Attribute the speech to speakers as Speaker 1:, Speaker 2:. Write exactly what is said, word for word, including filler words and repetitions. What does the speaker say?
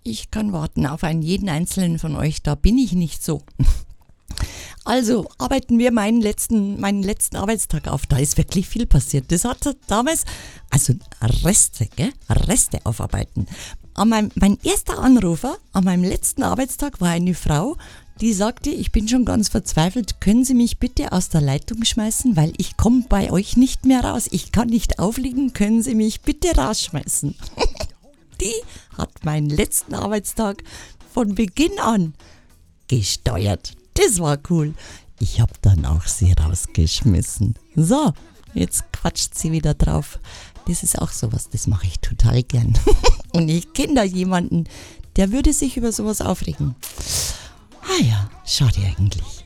Speaker 1: Ich kann warten auf einen jeden einzelnen von euch, da bin ich nicht so. Also arbeiten wir meinen letzten, meinen letzten Arbeitstag auf. Da ist wirklich viel passiert. Das hat damals, also Reste, gell? Reste aufarbeiten. An meinem, mein erster Anrufer an meinem letzten Arbeitstag war eine Frau, die sagte, ich bin schon ganz verzweifelt, können Sie mich bitte aus der Leitung schmeißen, weil ich komme bei euch nicht mehr raus. Ich kann nicht aufliegen, können Sie mich bitte rausschmeißen. Die hat meinen letzten Arbeitstag von Beginn an gesteuert. Das war cool. Ich habe dann auch sie rausgeschmissen. So, jetzt quatscht sie wieder drauf. Das ist auch sowas, das mache ich total gern. Und ich kenne da jemanden, der würde sich über sowas aufregen. Ah ja, schade eigentlich.